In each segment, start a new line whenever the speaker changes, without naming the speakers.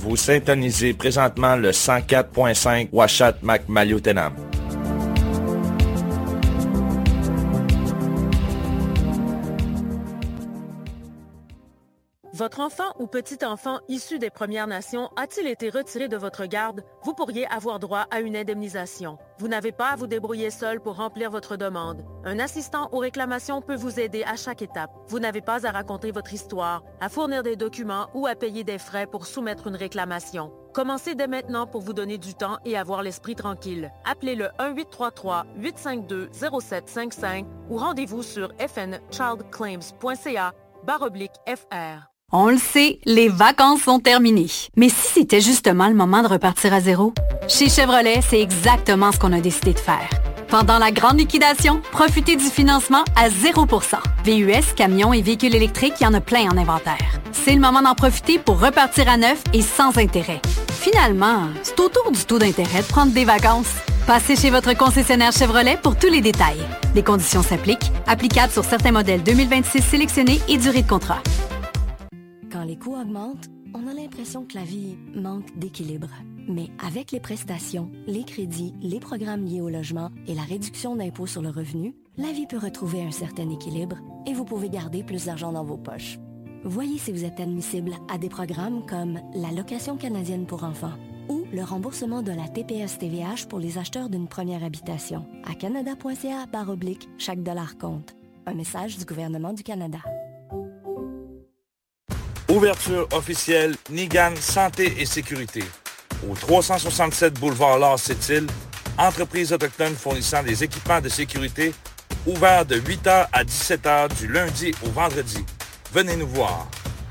Vous syntonisez présentement le 104.5 Ouachat Macmaliotenam.
Votre enfant ou petit-enfant issu des Premières Nations a-t-il été retiré de votre garde? Vous pourriez avoir droit à une indemnisation. Vous n'avez pas à vous débrouiller seul pour remplir votre demande. Un assistant aux réclamations peut vous aider à chaque étape. Vous n'avez pas à raconter votre histoire, à fournir des documents ou à payer des frais pour soumettre une réclamation. Commencez dès maintenant pour vous donner du temps et avoir l'esprit tranquille. Appelez le 1-833-852-0755 ou rendez-vous sur fnchildclaims.ca/FR.
On le sait, les vacances sont terminées. Mais si c'était justement le moment de repartir à zéro? Chez Chevrolet, c'est exactement ce qu'on a décidé de faire. Pendant la grande liquidation, profitez du financement à 0%. VUS, camions et véhicules électriques, il y en a plein en inventaire. C'est le moment d'en profiter pour repartir à neuf et sans intérêt. Finalement, c'est autour du taux d'intérêt de prendre des vacances. Passez chez votre concessionnaire Chevrolet pour tous les détails. Les conditions s'appliquent, applicables sur certains modèles 2026 sélectionnés et durée de contrat.
Quand les coûts augmentent, on a l'impression que la vie manque d'équilibre. Mais avec les prestations, les crédits, les programmes liés au logement et la réduction d'impôt sur le revenu, la vie peut retrouver un certain équilibre et vous pouvez garder plus d'argent dans vos poches. Voyez si vous êtes admissible à des programmes comme la location canadienne pour enfants ou le remboursement de la TPS-TVH pour les acheteurs d'une première habitation à canada.ca/chaque dollar compte. Un message du gouvernement du Canada.
Ouverture officielle Nigan Santé et Sécurité. Au 367 boulevard Lars Sept-Îles, entreprise autochtone fournissant des équipements de sécurité, ouvert de 8h à 17h du lundi au vendredi. Venez nous voir.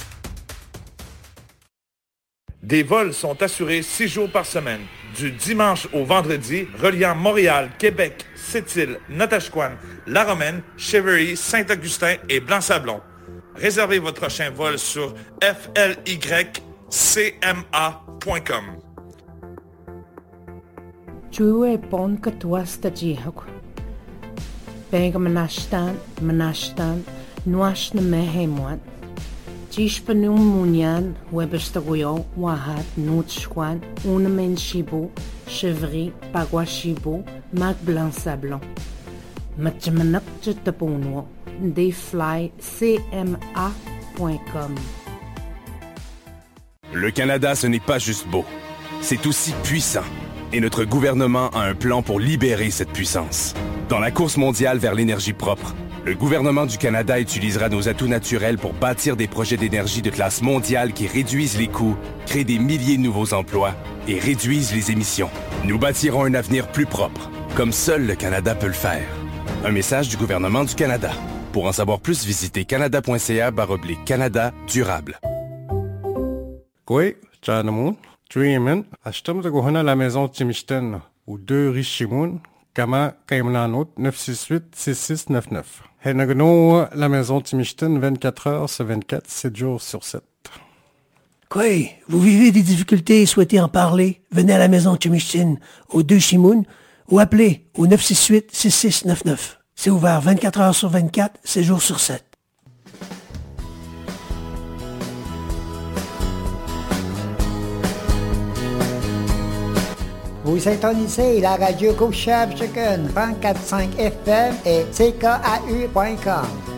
Des vols sont assurés 6 jours par semaine, du dimanche au vendredi, reliant Montréal, Québec, Sept-Îles, Natashquan, La Romaine, Cheverly, Saint-Augustin et Blanc-Sablon. Réservez votre prochain vol sur flycma.com.
Chue pon katuas ta jihak. Bega manashtan, nuash na mehemwat. Jishpanum munyan, webestaguyo, wahat, nutschwan, unamen shibu, chevry, pagwashibu, mac blanc sablon. Matjamanak jetapunwo. Flycma.com.
Le Canada, ce n'est pas juste beau. C'est aussi puissant. Et notre gouvernement a un plan pour libérer cette puissance. Dans la course mondiale vers l'énergie propre, le gouvernement du Canada utilisera nos atouts naturels pour bâtir des projets d'énergie de classe mondiale qui réduisent les coûts, créent des milliers de nouveaux emplois et réduisent les émissions. Nous bâtirons un avenir plus propre, comme seul le Canada peut le faire. Un message du gouvernement du Canada. Pour en savoir plus, visitez canada.ca/Canada durable.
Oui, Tchanamoun, Tuyemen, Ashtam de Gohana la maison Timishten, ou 2 Richimoun, Kama Kaimnanot 968-6699. Henagno, la maison Timishten, 24 heures sur 24, 7 jours sur 7.
Quoi, vous vivez des difficultés et souhaitez en parler? Venez à la maison Timishten, au 2 Chimoun, ou appelez au 968-6699. C'est ouvert 24 heures sur 24, 7 jours sur 7.
Vous syntonisez la radio Couchable Chicken 34.5 FM et CKAU.com.